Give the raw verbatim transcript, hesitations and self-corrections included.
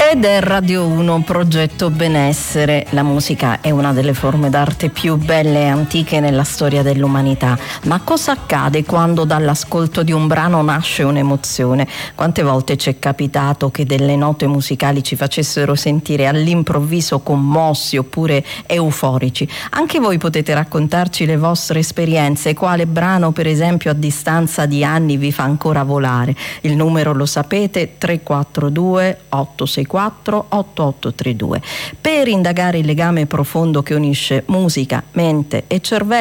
Ed è Radio uno, Progetto Benessere. La musica è una delle forme d'arte più belle e antiche nella storia dell'umanità. Ma cosa accade quando dall'ascolto di un brano nasce un'emozione? Quante volte ci è capitato che delle note musicali ci facessero sentire all'improvviso commossi oppure euforici? Anche voi potete raccontarci le vostre esperienze. Quale brano, per esempio, a distanza di anni vi fa ancora volare? Il numero lo sapete: tre quattro due otto sei quattro otto otto tre due. Per indagare il legame profondo che unisce musica, mente e cervello,